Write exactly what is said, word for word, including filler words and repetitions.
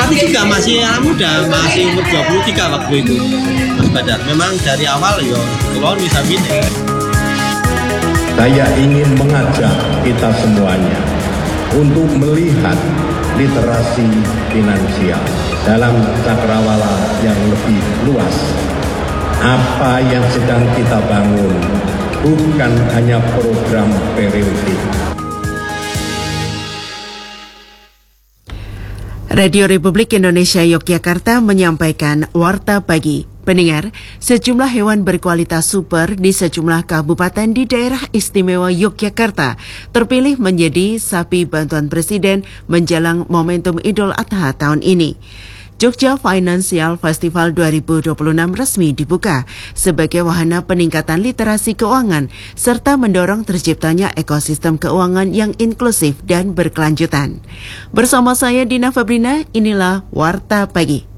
pelatih juga masih anak muda, masih umur dua puluh tiga waktu itu Mas Badar. Memang dari awal ya Kulon bisa gini. Saya ingin mengajak kita semuanya untuk melihat literasi finansial dalam cakrawala yang lebih luas. Apa yang sedang kita bangun bukan hanya program periodik. Radio Republik Indonesia Yogyakarta menyampaikan Warta Pagi. Pendengar, sejumlah hewan berkualitas super di sejumlah kabupaten di daerah istimewa Yogyakarta terpilih menjadi sapi bantuan Presiden menjelang momentum Idul Adha tahun ini. Jogja Financial Festival dua ribu dua puluh enam resmi dibuka sebagai wahana peningkatan literasi keuangan serta mendorong terciptanya ekosistem keuangan yang inklusif dan berkelanjutan. Bersama saya Dina Fabrina, inilah Warta Pagi.